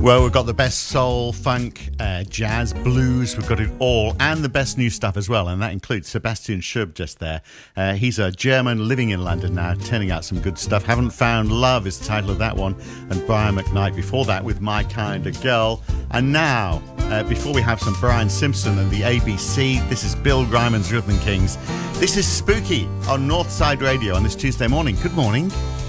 Well, we've got the best soul, funk, jazz, blues. We've got it all, and the best new stuff as well. And that includes Sebastian Schub just there. He's a German living in London now, turning out some good stuff. Haven't Found Love is the title of that one. And Brian McKnight before that with My Kind of Girl. And now, before we have some Brian Simpson and the ABC, this is Bill Ryman's Rhythm Kings. This is Spooky on Northside Radio on this Tuesday morning. Good morning.